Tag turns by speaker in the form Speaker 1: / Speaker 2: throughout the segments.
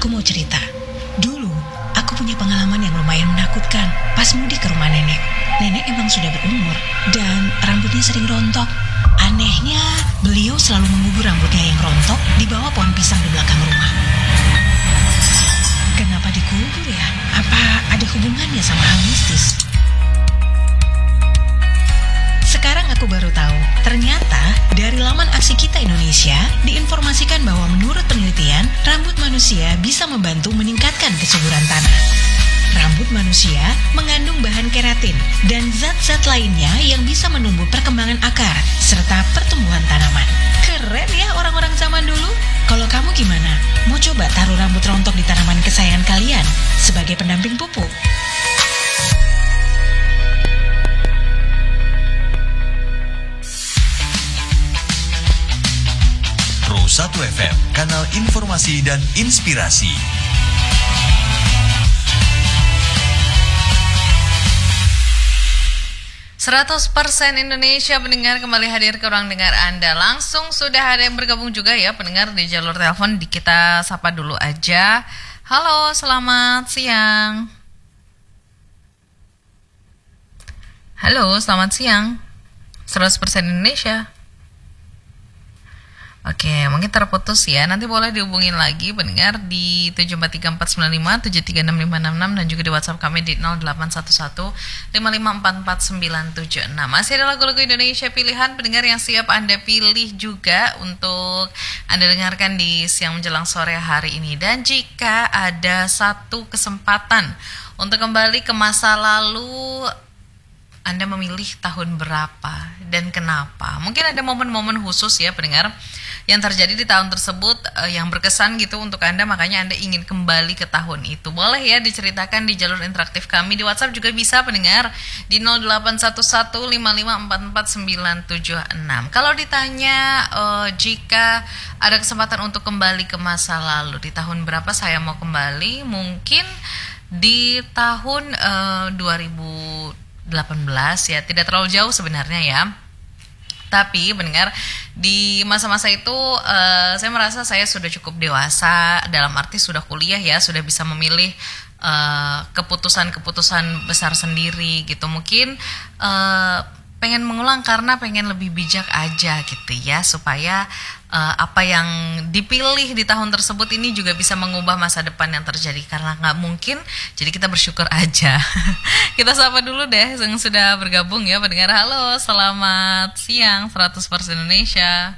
Speaker 1: Aku mau cerita. Dulu, aku punya pengalaman yang lumayan menakutkan pas mudik ke rumah nenek. Nenek emang sudah berumur dan rambutnya sering rontok. Anehnya, beliau selalu mengubur rambutnya yang rontok di bawah pohon pisang di belakang rumah. Kenapa dikubur ya? Apa ada hubungannya sama hal mistis? Sekarang aku baru tahu, ternyata dari laman Aksi Kita Indonesia diinformasikan bahwa menurut penelitian, rambut manusia bisa membantu meningkatkan kesuburan tanah. Rambut manusia mengandung bahan keratin dan zat-zat lainnya yang bisa menumbuh perkembangan akar serta pertumbuhan tanaman. Keren ya orang-orang zaman dulu. Kalau kamu gimana? Mau coba taruh rambut rontok di tanaman kesayangan kalian sebagai pendamping pupuk?
Speaker 2: Pro 1 FM, kanal informasi dan inspirasi.
Speaker 3: %100% Indonesia pendengar kembali hadir ke ruang dengar Anda. Langsung sudah ada yang bergabung juga ya pendengar di jalur telepon. Kita sapa dulu aja. Halo, selamat siang. Halo, selamat siang. 100% Indonesia. Oke, mungkin terputus ya. Nanti boleh dihubungin lagi pendengar di 74345, 7365566 dan juga di WhatsApp kami di 0811 5544 976. Masih ada lagu-lagu Indonesia pilihan pendengar yang siap Anda pilih juga untuk Anda dengarkan di siang menjelang sore hari ini. Dan jika ada satu kesempatan untuk kembali ke masa lalu, Anda memilih tahun berapa dan kenapa? Mungkin ada momen-momen khusus ya pendengar yang terjadi di tahun tersebut yang berkesan gitu untuk Anda, makanya Anda ingin kembali ke tahun itu. Boleh ya diceritakan di jalur interaktif kami. Di WhatsApp juga bisa pendengar di 0811554496. Kalau ditanya jika ada kesempatan untuk kembali ke masa lalu, di tahun berapa saya mau kembali? Mungkin di tahun 2018 ya, tidak terlalu jauh sebenarnya ya. Tapi pendengar, di masa-masa itu saya merasa saya sudah cukup dewasa, dalam arti sudah kuliah ya, sudah bisa memilih keputusan-keputusan besar sendiri gitu. Mungkin pengen mengulang karena pengen lebih bijak aja gitu ya, supaya apa yang dipilih di tahun tersebut ini juga bisa mengubah masa depan yang terjadi. Karena nggak mungkin, jadi kita bersyukur aja. Kita sapa dulu deh yang sudah bergabung ya pendengar. Halo, selamat siang 100% Indonesia.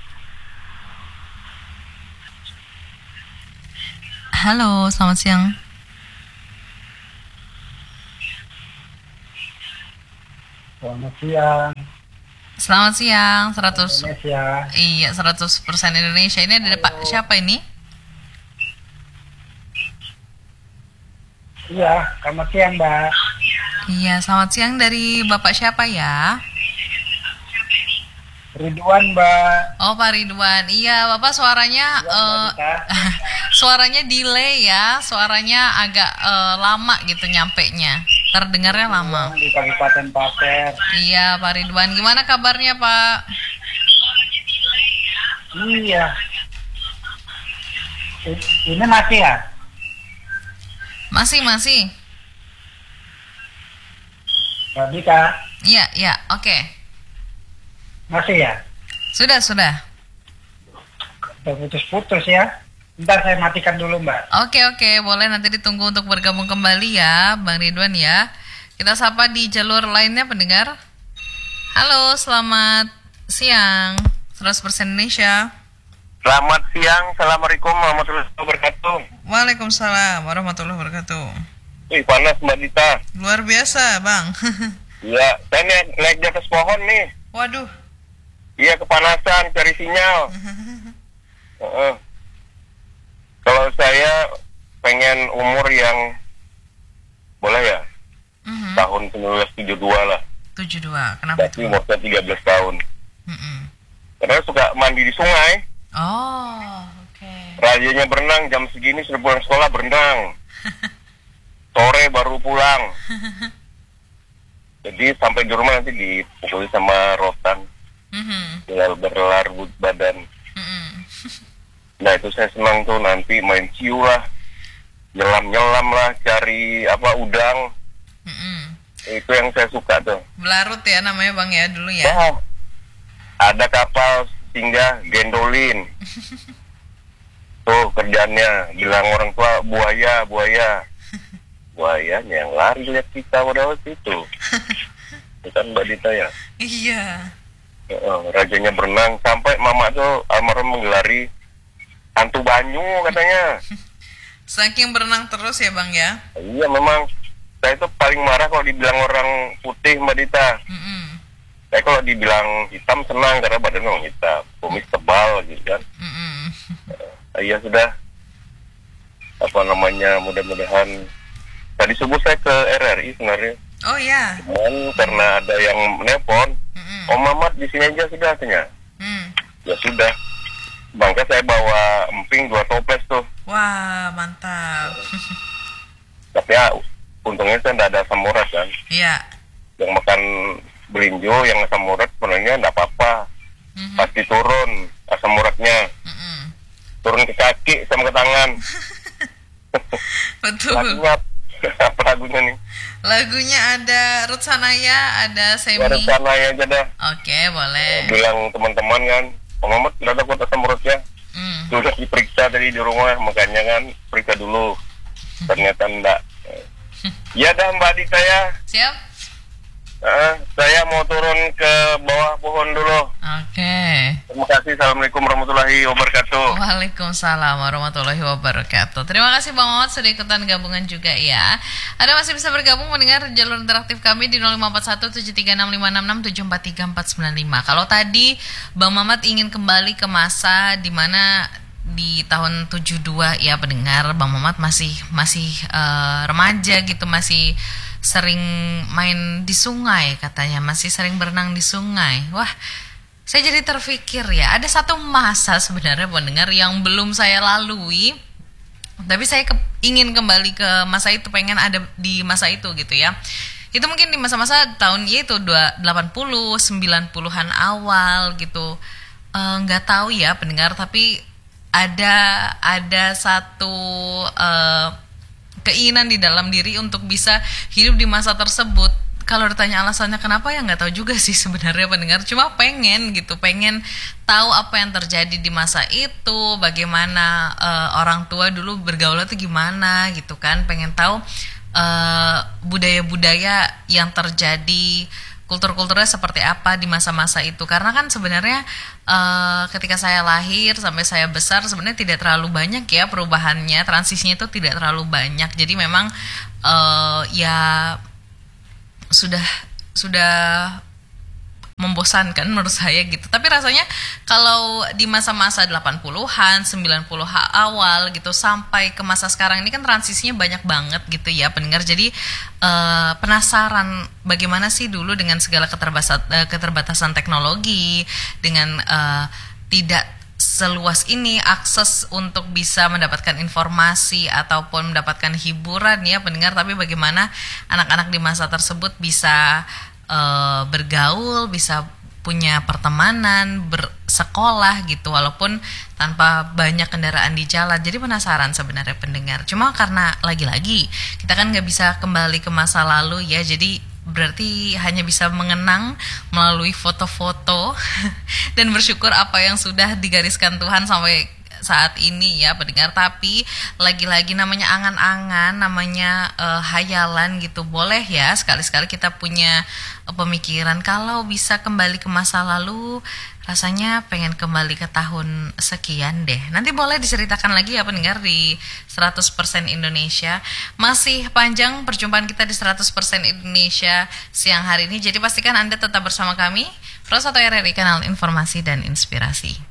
Speaker 3: Halo, selamat siang.
Speaker 4: Selamat siang.
Speaker 3: Selamat siang, 100
Speaker 4: Indonesia.
Speaker 3: Iya, 100% Indonesia. Ini ada Pak siapa ini?
Speaker 4: Iya, selamat siang, Mbak.
Speaker 3: Iya, selamat siang, dari Bapak siapa ya?
Speaker 4: Ridwan, Mbak.
Speaker 3: Oh, Pak Ridwan. Iya, Bapak suaranya suaranya delay ya. Suaranya agak lama gitu nyampenya. Terdengarnya lama.
Speaker 4: Di Kabupaten Pasir.
Speaker 3: Iya, Pak Ridwan. Gimana kabarnya, Pak?
Speaker 4: Iya. Ini masih ya?
Speaker 3: Masih.
Speaker 4: Tadi Kak?
Speaker 3: Iya, oke.
Speaker 4: Masih ya?
Speaker 3: Sudah.
Speaker 4: Udah putus-putus ya? Bentar saya matikan dulu, Mbak.
Speaker 3: Oke, boleh nanti ditunggu untuk bergabung kembali ya, Bang Ridwan ya. Kita sapa di jalur lainnya pendengar. Halo, selamat siang, 100% Indonesia.
Speaker 5: Selamat siang, Assalamualaikum warahmatullahi wabarakatuh.
Speaker 3: Waalaikumsalam warahmatullahi wabarakatuh.
Speaker 5: Panas Mbak Dita.
Speaker 3: Luar biasa, Bang.
Speaker 5: Iya, saya naik di atas pohon nih.
Speaker 3: Waduh.
Speaker 5: Iya, kepanasan, cari sinyal. Kalau saya pengen umur yang boleh ya, tahun 1972 lah.
Speaker 3: 72, kenapa
Speaker 5: Tapi
Speaker 3: itu?
Speaker 5: umurnya 13 tahun. Karena suka mandi di sungai.
Speaker 3: Oh, oke.
Speaker 5: Rajanya berenang, jam segini sudah pulang sekolah berenang. Sore baru pulang. Jadi sampai di rumah nanti dipukuli sama rotan. Tinggal berlarut badan. Nah itu saya senang tuh nanti main ciu lah. nyelam lah, cari udang.
Speaker 3: Mm-mm.
Speaker 5: Itu yang saya suka tuh.
Speaker 3: Belarut ya namanya Bang ya dulu ya.
Speaker 5: Wah, ada kapal singgah gendolin. Tuh kerjaannya bilang orang tua buaya. Buayanya yang lari lihat kita pada waktu itu. Itu kan Mbak Dita ya.
Speaker 3: Iya.
Speaker 5: Rajanya berenang sampai mama tuh almarhum menggelari hantu banyu katanya.
Speaker 3: Saking berenang terus ya Bang ya.
Speaker 5: Iya memang. Saya itu paling marah kalau dibilang orang putih Mbak Dita.
Speaker 3: Mm-mm.
Speaker 5: Saya kalau dibilang hitam senang karena badan orang hitam, kumis tebal gitu kan.
Speaker 3: Mm-mm.
Speaker 5: Iya sudah. Mudah-mudahan. Tadi subuh saya ke RRI sebenarnya.
Speaker 3: Oh ya.
Speaker 5: Cuman karena ada yang menelpon, Om Mamat di sini aja sudah katanya. Ya sudah. Bangka saya bawa emping 2 toples tuh.
Speaker 3: Wah mantap.
Speaker 5: Tapi ya untungnya saya tidak ada asam urat kan.
Speaker 3: Iya.
Speaker 5: Yang makan belinjo, yang asam urat sebenarnya tidak apa-apa. Pasti turun asam uratnya. Turun ke kaki sama ke tangan.
Speaker 3: Betul.
Speaker 5: Lagunya apa lagunya nih?
Speaker 3: Lagunya ada Ruth Sanaya, ada Semi.
Speaker 5: Ada sana ya aja dah.
Speaker 3: Oke, boleh.
Speaker 5: Bilang teman-teman kan, Om Mamat tidak ada kuota asam uratnya. Sudah diperiksa tadi di rumah, makanya kan periksa dulu. Ternyata enggak. Ya dah Mbak Dita ya.
Speaker 3: Siap?
Speaker 5: Saya mau turun ke bawah pohon dulu.
Speaker 3: Oke.
Speaker 5: Terima kasih. Assalamualaikum warahmatullahi wabarakatuh.
Speaker 3: Waalaikumsalam warahmatullahi wabarakatuh. Terima kasih Bang Mamat sudah ikutan gabungan juga ya. Anda masih bisa bergabung mendengar jalur interaktif kami di 0541736566743495. Kalau tadi Bang Mamat ingin kembali ke masa di mana di tahun 72 ya pendengar, Bang Mamat masih remaja gitu, masih sering main di sungai katanya, masih sering berenang di sungai. Wah, saya jadi terpikir ya, ada satu masa sebenarnya pendengar yang belum saya lalui, tapi saya ingin kembali ke masa itu, pengen ada di masa itu gitu ya. Itu mungkin di masa-masa tahun yaitu 80, 90-an awal gitu. Nggak tahu ya pendengar, tapi ada satu keinginan di dalam diri untuk bisa hidup di masa tersebut. Kalau ditanya alasannya kenapa ya nggak tahu juga sih sebenarnya pendengar. Cuma pengen tahu apa yang terjadi di masa itu, bagaimana orang tua dulu bergaul itu gimana gitu kan. Pengen tahu budaya-budaya yang terjadi, kultur-kulturnya seperti apa di masa-masa itu. Karena kan sebenarnya ketika saya lahir sampai saya besar sebenarnya tidak terlalu banyak ya perubahannya, transisinya itu tidak terlalu banyak. Jadi memang ya sudah membosankan menurut saya gitu. Tapi rasanya kalau di masa-masa 80-an, 90-an awal gitu sampai ke masa sekarang ini kan transisinya banyak banget gitu ya pendengar. Jadi penasaran bagaimana sih dulu dengan segala keterbatasan teknologi, dengan tidak seluas ini akses untuk bisa mendapatkan informasi ataupun mendapatkan hiburan ya pendengar. Tapi bagaimana anak-anak di masa tersebut bisa bergaul, bisa punya pertemanan, bersekolah gitu walaupun tanpa banyak kendaraan di jalan. Jadi penasaran sebenarnya pendengar. Cuma karena lagi-lagi kita kan nggak bisa kembali ke masa lalu ya, jadi berarti hanya bisa mengenang melalui foto-foto dan bersyukur apa yang sudah digariskan Tuhan sampai saat ini ya pendengar. Tapi lagi-lagi namanya angan-angan, namanya hayalan gitu. Boleh ya sekali-sekali kita punya pemikiran kalau bisa kembali ke masa lalu, rasanya pengen kembali ke tahun sekian deh. Nanti boleh diceritakan lagi ya pendengar di 100% Indonesia. Masih panjang perjumpaan kita di 100% Indonesia siang hari ini. Jadi pastikan Anda tetap bersama kami Pro 1 RRI, kanal informasi dan inspirasi.